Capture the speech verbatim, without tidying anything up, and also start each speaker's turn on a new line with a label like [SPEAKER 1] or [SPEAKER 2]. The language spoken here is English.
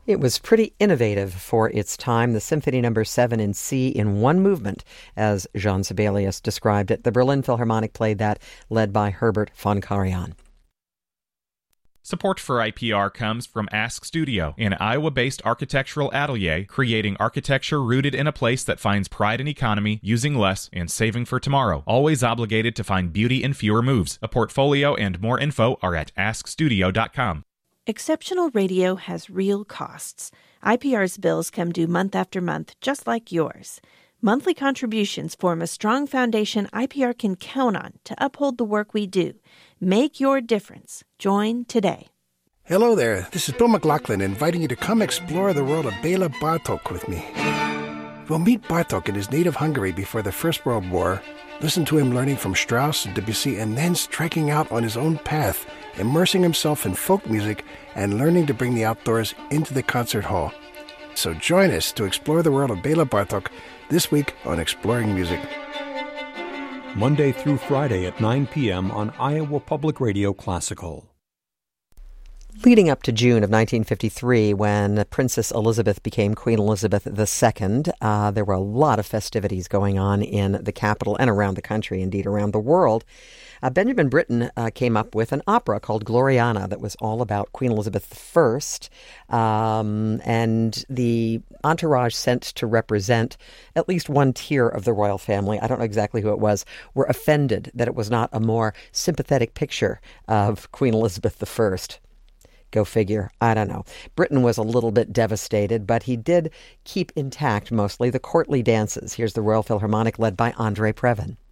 [SPEAKER 1] It was pretty innovative for its time, the Symphony Number seven in C in one movement, as Jean Sibelius described it. The Berlin Philharmonic played that, led by Herbert von Karajan.
[SPEAKER 2] Support for I P R comes from Ask Studio, an Iowa-based architectural atelier creating architecture rooted in a place that finds pride in economy, using less, and saving for tomorrow. Always obligated to find beauty in fewer moves. A portfolio and more info are at ask studio dot com.
[SPEAKER 3] Exceptional radio has real costs. I P R's bills come due month after month, just like yours. Monthly contributions form a strong foundation I P R can count on to uphold the work we do. Make your difference. Join today.
[SPEAKER 4] Hello there. This is Bill McLaughlin inviting you to come explore the world of Bela Bartok with me. We'll meet Bartok in his native Hungary before the First World War, listen to him learning from Strauss and Debussy, and then striking out on his own path, immersing himself in folk music and learning to bring the outdoors into the concert hall. So join us to explore the world of Bela Bartok this week on Exploring Music.
[SPEAKER 5] Monday through Friday at nine p.m. on Iowa Public Radio Classical.
[SPEAKER 1] Leading up to June of nineteen fifty-three, when Princess Elizabeth became Queen Elizabeth the Second, uh, there were a lot of festivities going on in the capital and around the country, indeed around the world. Uh, Benjamin Britten uh, came up with an opera called Gloriana that was all about Queen Elizabeth the First, um, and the entourage sent to represent at least one tier of the royal family, I don't know exactly who it was, were offended that it was not a more sympathetic picture of Queen Elizabeth the First. Go figure. I don't know. Britain was a little bit devastated, but he did keep intact mostly the courtly dances. Here's the Royal Philharmonic led by Andre Previn.